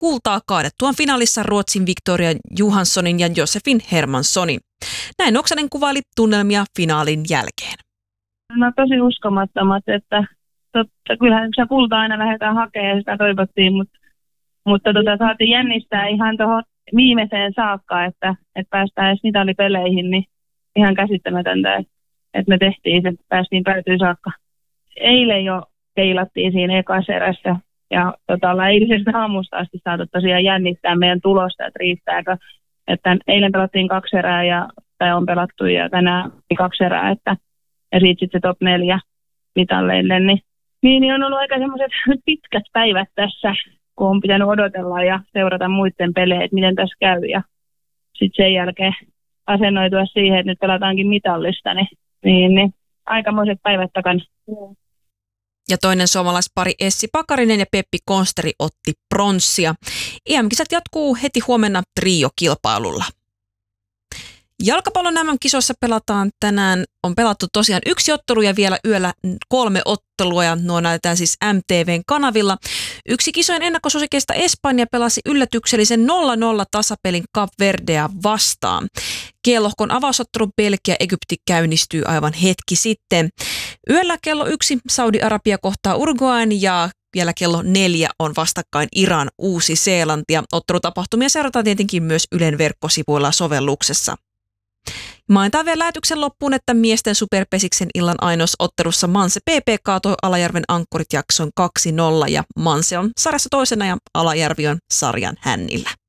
kultaa kaadettuaan finaalissa Ruotsin Victoria Johanssonin ja Josefin Hermanssonin. Näin Oksanen kuvaili tunnelmia finaalin jälkeen. No tosi uskomattomat, että kyllähän se kulta aina lähdetään hakemaan ja sitä toivottiin, mutta saatiin jännistää ihan tuohon viimeiseen saakka, että päästään edes mitalipeleihin, niin ihan käsittämätöntä, että me tehtiin se, päästiin päätyyn saakka. Eilen jo keilattiin siinä ekassa erässä ja ollaan eilisestä aamusta asti saatu tosiaan jännittää meidän tulosta, että riittääkö. Että eilen pelattiin 2 erää tai on pelattu ja tänään 2 erää, ja siitä sitten se top 4 mitalleille, niin on ollut aika semmoiset pitkät päivät tässä, kun on pitänyt odotella ja seurata muiden pelejä, että miten tässä käy. Ja sitten sen jälkeen asennoitua siihen, että nyt pelataankin mitallista, niin aikamoiset päivät takana. Ja toinen suomalaispari Essi Pakarinen ja Peppi Konsteri otti pronssia. EM-kisat jatkuu heti huomenna trio-kilpailulla. Jalkapallon MM-kisoissa pelataan tänään, on pelattu tosiaan 1 ottelu ja vielä yöllä 3 ottelua ja nuo näytetään siis MTVn kanavilla. Yksi kisojen ennakkosuosikeista Espanja pelasi yllätyksellisen 0-0 tasapelin Kap Verdea vastaan. G-lohkon avausottelu Belgia-Egypti käynnistyy aivan hetki sitten. Yöllä kello 1 Saudi-Arabia kohtaa Uruguayn ja vielä kello 4 on vastakkain Iran Uusi-Seelanti ja ottelutapahtumia seurataan tietenkin myös Ylen verkkosivuilla sovelluksessa. Mainitaan vielä lähetyksen loppuun, että miesten superpesiksen illan ainosottelussa Manse PP kaatoi Alajärven ankkurit jaksoin 2-0 ja Manse on sarjassa toisena ja Alajärvi on sarjan hännillä.